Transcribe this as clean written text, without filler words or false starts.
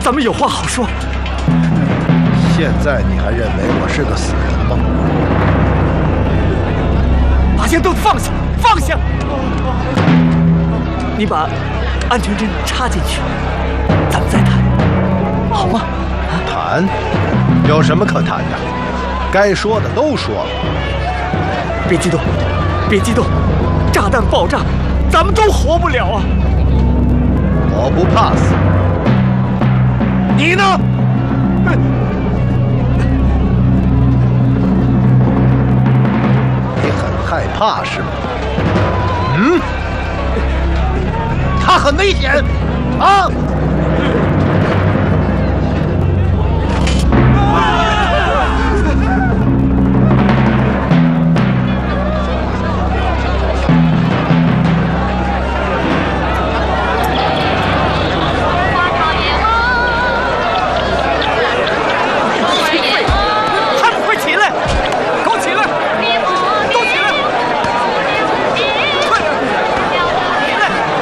咱们有话好说。 现在你还认为我是个死人吗？ 把烟灯放下，放下！你把安全针插进去，咱们再谈，好吗？ 谈？有什么可谈的？该说的都说了。 别激动，别激动，炸弹爆炸，咱们都活不了啊！ 我不怕死。你呢？你很害怕是吗？嗯？他很危险啊！